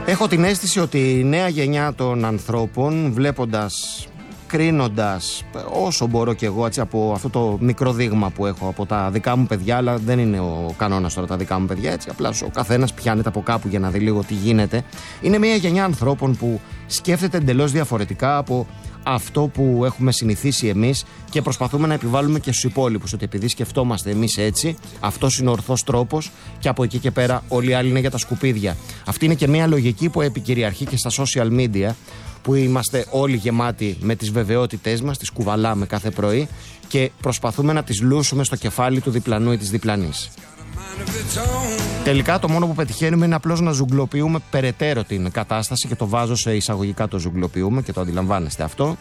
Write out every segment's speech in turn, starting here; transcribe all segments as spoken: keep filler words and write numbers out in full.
Έχω την αίσθηση ότι η νέα γενιά των ανθρώπων, βλέποντας, κρίνοντας όσο μπορώ κι εγώ, έτσι, από αυτό το μικρό δείγμα που έχω από τα δικά μου παιδιά, αλλά δεν είναι ο κανόνας τώρα τα δικά μου παιδιά, έτσι, απλά ο καθένας πιάνεται από κάπου για να δει λίγο τι γίνεται. Είναι μια γενιά ανθρώπων που σκέφτεται εντελώς διαφορετικά από αυτό που έχουμε συνηθίσει εμείς και προσπαθούμε να επιβάλλουμε και στους υπόλοιπους, ότι επειδή σκεφτόμαστε εμείς έτσι, αυτός είναι ο ορθός τρόπος και από εκεί και πέρα όλοι οι άλλοι είναι για τα σκουπίδια. Αυτή είναι και μια λογική που επικυριαρχεί και στα social media, που είμαστε όλοι γεμάτοι με τις βεβαιότητές μας, τις κουβαλάμε κάθε πρωί και προσπαθούμε να τις λούσουμε στο κεφάλι του διπλανού ή της διπλανής. Τελικά το μόνο που πετυχαίνουμε είναι απλώς να ζουγκλοποιούμε περαιτέρω την κατάσταση, και το βάζω σε εισαγωγικά το ζουγκλοποιούμε και το αντιλαμβάνεστε αυτό.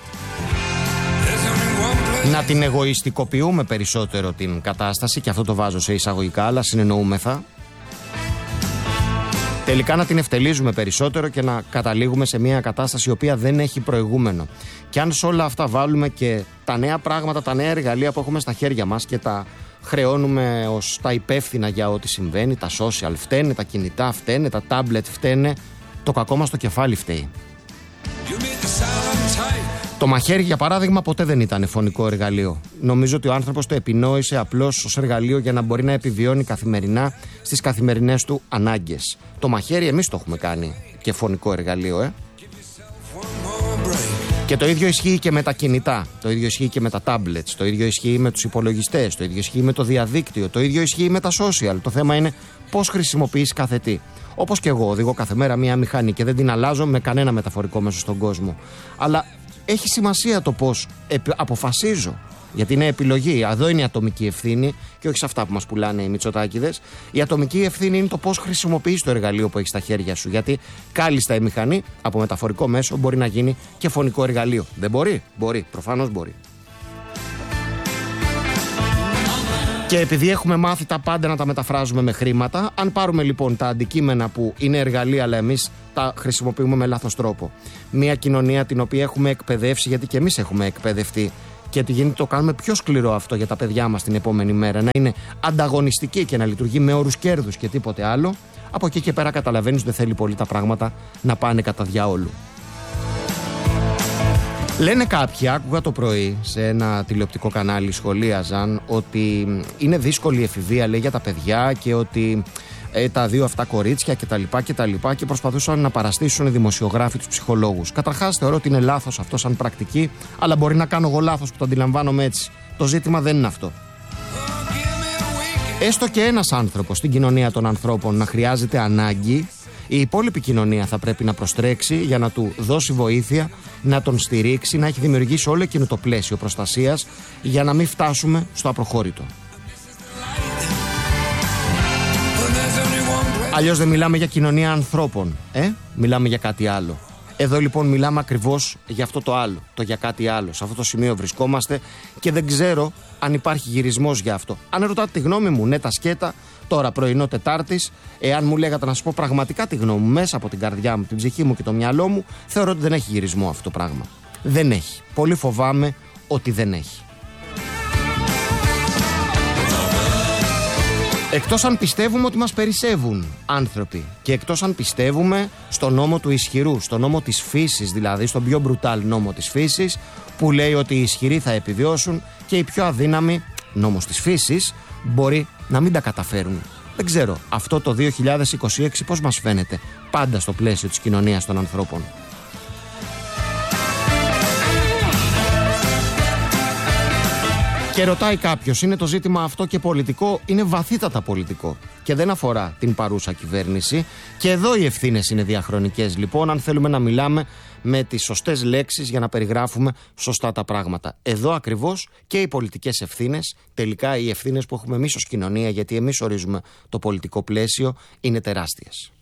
Να την εγωιστικοποιούμε περισσότερο την κατάσταση, και αυτό το βάζω σε εισαγωγικά, αλλά συνεννοούμεθα. Τελικά να την ευτελίζουμε περισσότερο και να καταλήγουμε σε μια κατάσταση η οποία δεν έχει προηγούμενο. Και αν σε όλα αυτά βάλουμε και τα νέα πράγματα, τα νέα εργαλεία που έχουμε στα χέρια μας και τα χρεώνουμε ως τα υπεύθυνα για ό,τι συμβαίνει, τα social φταίνε, τα κινητά φταίνε, τα tablet φταίνε, το κακό μας το κεφάλι φταίει. Το μαχαίρι, για παράδειγμα, ποτέ δεν ήταν φωνικό εργαλείο. Νομίζω ότι ο άνθρωπος το επινόησε απλώς ως εργαλείο για να μπορεί να επιβιώνει καθημερινά στις καθημερινές του ανάγκες. Το μαχαίρι εμείς το έχουμε κάνει και φωνικό εργαλείο, ε. Και το ίδιο ισχύει και με τα κινητά, το ίδιο ισχύει και με τα tablets, το ίδιο ισχύει με τους υπολογιστές, το ίδιο ισχύει με το διαδίκτυο, το ίδιο ισχύει με τα social. Το θέμα είναι πώς χρησιμοποιείς κάθε τι. Όπως και εγώ οδηγώ κάθε μέρα μία μηχανή και δεν την αλλάζω με κανένα μεταφορικό μέσο στον κόσμο. Αλλά έχει σημασία το πώς αποφασίζω. Γιατί είναι επιλογή. Εδώ είναι η ατομική ευθύνη και όχι σε αυτά που μας πουλάνε οι Μητσοτάκηδες. Η ατομική ευθύνη είναι το πώς χρησιμοποιείς το εργαλείο που έχεις στα χέρια σου. Γιατί κάλλιστα η μηχανή από μεταφορικό μέσο μπορεί να γίνει και φωνικό εργαλείο. Δεν μπορεί? Μπορεί. Προφανώς μπορεί. Και επειδή έχουμε μάθει τα πάντα να τα μεταφράζουμε με χρήματα, αν πάρουμε λοιπόν τα αντικείμενα που είναι εργαλεία, αλλά εμείς τα χρησιμοποιούμε με λάθος τρόπο. Μια κοινωνία την οποία έχουμε εκπαιδεύσει, γιατί και εμείς έχουμε εκπαιδευτεί, και τι γίνεται, το κάνουμε πιο σκληρό αυτό για τα παιδιά μας την επόμενη μέρα, να είναι ανταγωνιστική και να λειτουργεί με όρους κέρδους και τίποτε άλλο. Από εκεί και πέρα καταλαβαίνεις ότι δεν θέλει πολύ τα πράγματα να πάνε κατά διαόλου. Λένε κάποιοι, άκουγα το πρωί σε ένα τηλεοπτικό κανάλι, σχολίαζαν ότι είναι δύσκολη η εφηβεία, λέει, για τα παιδιά και ότι ε, τα δύο αυτά κορίτσια κτλ. Και, και προσπαθούσαν να παραστήσουν οι δημοσιογράφοι τους ψυχολόγους. Καταρχάς, θεωρώ ότι είναι λάθος αυτό σαν πρακτική, αλλά μπορεί να κάνω εγώ λάθος που το αντιλαμβάνομαι έτσι. Το ζήτημα δεν είναι αυτό. Έστω και ένας άνθρωπος στην κοινωνία των ανθρώπων να χρειάζεται ανάγκη, η υπόλοιπη κοινωνία θα πρέπει να προστρέξει για να του δώσει βοήθεια, να τον στηρίξει, να έχει δημιουργήσει όλο εκείνο το πλαίσιο προστασίας για να μην φτάσουμε στο απροχώρητο. Αλλιώς δεν μιλάμε για κοινωνία ανθρώπων, ε? Μιλάμε για κάτι άλλο. Εδώ λοιπόν μιλάμε ακριβώς για αυτό το άλλο, το για κάτι άλλο. Σε αυτό το σημείο βρισκόμαστε και δεν ξέρω αν υπάρχει γυρισμός για αυτό. Αν ρωτάτε τη γνώμη μου, ναι, τα σκέτα, τώρα πρωινό Τετάρτης, εάν μου λέγατε να σας πω πραγματικά τη γνώμη μου μέσα από την καρδιά μου, την ψυχή μου και το μυαλό μου, θεωρώ ότι δεν έχει γυρισμό αυτό το πράγμα. Δεν έχει. Πολύ φοβάμαι ότι δεν έχει. Εκτός αν πιστεύουμε ότι μας περισσεύουν άνθρωποι και εκτός αν πιστεύουμε στο νόμο του ισχυρού, στο νόμο της φύσης, δηλαδή στον πιο μπρουτάλ νόμο της φύσης, που λέει ότι οι ισχυροί θα επιβιώσουν και οι πιο αδύναμοι, νόμος της φύσης, μπορεί να μην τα καταφέρουν. Δεν ξέρω, αυτό το δύο χιλιάδες είκοσι έξι πώς μας φαίνεται, πάντα στο πλαίσιο της κοινωνίας των ανθρώπων. Και ρωτάει κάποιος, είναι το ζήτημα αυτό και πολιτικό? Είναι βαθύτατα πολιτικό και δεν αφορά την παρούσα κυβέρνηση. Και εδώ οι ευθύνες είναι διαχρονικές, λοιπόν, αν θέλουμε να μιλάμε με τις σωστές λέξεις για να περιγράφουμε σωστά τα πράγματα. Εδώ ακριβώς και οι πολιτικές ευθύνες, τελικά οι ευθύνες που έχουμε εμείς ως κοινωνία, γιατί εμείς ορίζουμε το πολιτικό πλαίσιο, είναι τεράστιες.